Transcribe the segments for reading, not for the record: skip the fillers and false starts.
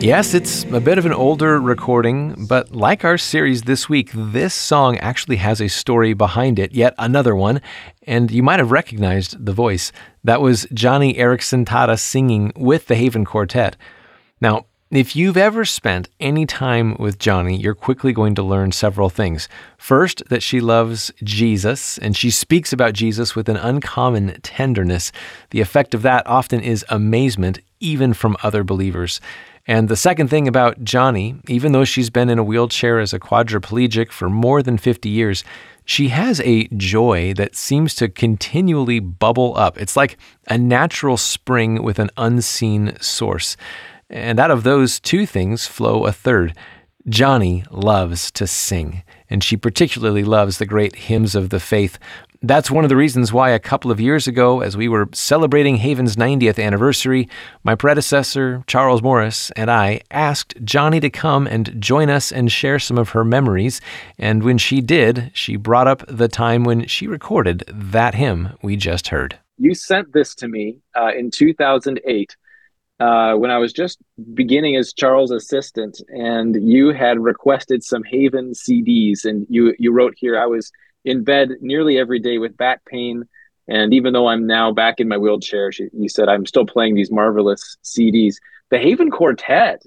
Yes, it's a bit of an older recording, but like our series this week, this song actually has a story behind it, yet another one, and you might have recognized the voice. That was Joni Eareckson Tada singing with the Haven Quartet. Now, if you've ever spent any time with Joni, you're quickly going to learn several things. First, that she loves Jesus, and she speaks about Jesus with an uncommon tenderness. The effect of that often is amazement, even from other believers. And the second thing about Joni, even though she's been in a wheelchair as a quadriplegic for more than 50 years, she has a joy that seems to continually bubble up. It's like a natural spring with an unseen source. And out of those two things flow a third. Joni loves to sing, and she particularly loves the great hymns of the faith. That's one of the reasons why a couple of years ago, as we were celebrating Haven's 90th anniversary, my predecessor, Charles Morris, and I asked Joni to come and join us and share some of her memories. And when she did, she brought up the time when she recorded that hymn we just heard. You sent this to me in 2008 when I was just beginning as Charles' assistant, and you had requested some Haven CDs. And you wrote here, I was in bed nearly every day with back pain. And even though I'm now back in my wheelchair, you said, I'm still playing these marvelous CDs. The Haven Quartet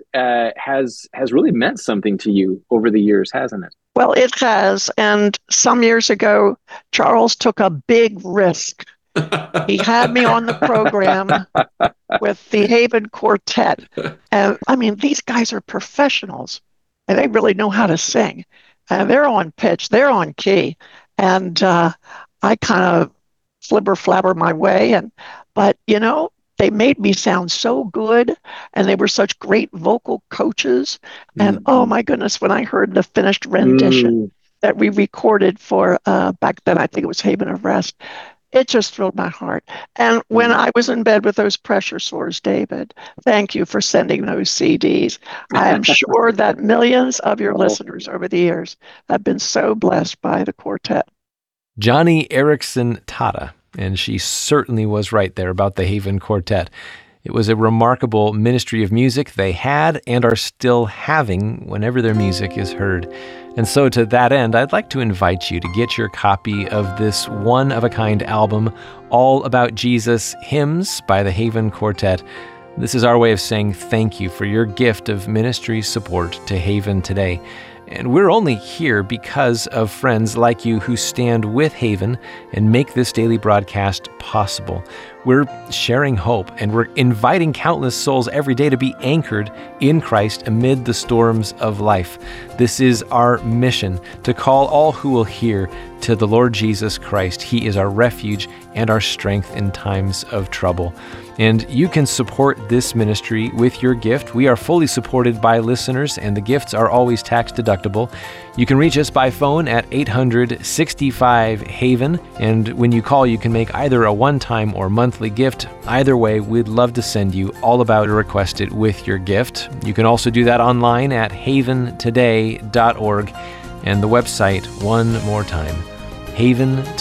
has really meant something to you over the years, hasn't it? Well, it has. And some years ago, Charles took a big risk. He had me on the program with the Haven Quartet. And I mean, these guys are professionals, and they really know how to sing. And they're on pitch, they're on key. And I kind of flabber my way. But, you know, they made me sound so good, and they were such great vocal coaches. And oh my goodness, when I heard the finished rendition that we recorded for back then, I think it was Haven of Rest, it just thrilled my heart. And when I was in bed with those pressure sores, David, thank you for sending those CDs. I am sure that millions of your listeners over the years have been so blessed by the quartet. Joni Eareckson Tada, and she certainly was right there about the Haven Quartet. It was a remarkable ministry of music they had and are still having whenever their music is heard. And so to that end, I'd like to invite you to get your copy of this one-of-a-kind album, All About Jesus, Hymns by the Haven Quartet. This is our way of saying thank you for your gift of ministry support to Haven today. And we're only here because of friends like you who stand with Haven and make this daily broadcast possible. We're sharing hope, and we're inviting countless souls every day to be anchored in Christ amid the storms of life. This is our mission, to call all who will hear to the Lord Jesus Christ. He is our refuge and our strength in times of trouble. And you can support this ministry with your gift. We are fully supported by listeners, and the gifts are always tax deductible. You can reach us by phone at 800-65-HAVEN, and when you call, you can make either a one-time or monthly gift. Either way, we'd love to send you all about requested with your gift. You can also do that online at haventoday.org, and the website, one more time,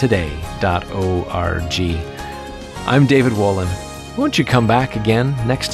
haventoday.org. I'm David Wolin. Won't you come back again next time?